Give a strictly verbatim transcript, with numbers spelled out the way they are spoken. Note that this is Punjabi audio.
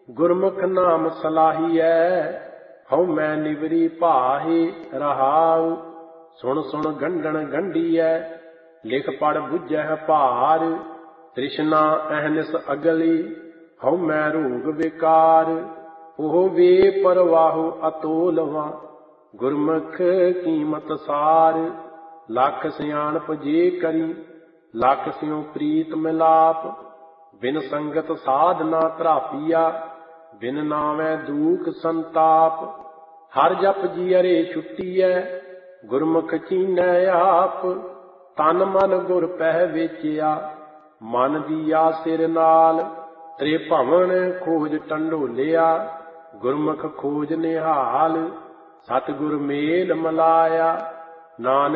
ਗੁਰਮੁਖ ਨਾਮ ਸਲਾਹੀਐ, ਹਉ ਮੈਂ ਨਿਵਰੀ ਭਾਹੇ ਰਹਾਉ। ਸੁਣ ਸੁਣ ਗੰਢਣ ਗੰਢੀਐ, ਲਿਖ ਪੜ ਬੁੱਝੈ ਭਾਰ। ਤ੍ਰਿਸ਼ਨਾ ਅਹਨਿਸ ਅਗਲੀ, ਹਉ ਮੈਂ ਰੋਗ ਵਿਕਾਰ। ਉਹ ਵੇ ਪਰਵਾਹੁ ਅਤੋਲਵਾ, ਗੁਰਮੁਖ ਕੀਮਤ ਸਾਰ। ਲੱਖ ਸਿਆਣਪ ਜੇ ਕਰੀ, ਲੱਖ ਸਿਉ ਪ੍ਰੀਤ ਮਿਲਾਪ। ਬਿਨ ਸੰਗਤ ਸਾਧ ਨਾ ਧਰਾਪੀਆ, ਬਿਨ ਨਾਵੈ ਦੂਖ ਸੰਤਾਪ। ਹਰ ਜਪ ਜੀ ਅਰੇ ਛੁੱਟੀਐ, ਗੁਰਮੁਖ ਚੀਨੈ ਆਪ। ਤਨ ਮਨ ਗੁਰ ਪਹਿ ਵੇਚਿਆ, ਮਨ ਦੀਆ ਸਿਰ ਨਾਲ। ਤ੍ਰਿਭਵਨ ਖੋਜ ਟੰਡੋਲਿਆ, ਗੁਰਮੁਖ ਖੋਜ ਨਿਹਾਲ। ਸਤਿਗੁਰ ਮੇਲ ਮਲਾਇਆ, ਨਾਨਕ